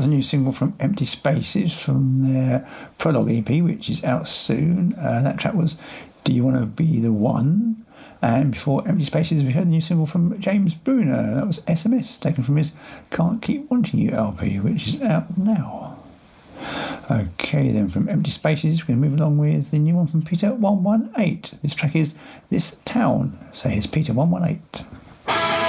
was a new single from Empty Spaces from their Prologue EP, which is out soon. That track was Do You Want to Be the One? And before Empty Spaces, we heard a new single from James Bruner. That was SMS, taken from his Can't Keep Wanting You LP, which is out now. Okay, then from Empty Spaces, we're going to move along with the new one from Peter 118. This track is This Town. So here's Peter 118.